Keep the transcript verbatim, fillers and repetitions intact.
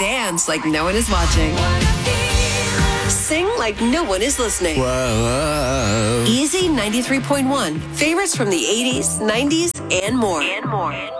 Dance like no one is watching. Sing like no one is listening. Whoa. Easy ninety-three point one. Favorites from the eighties, nineties, and more. And more.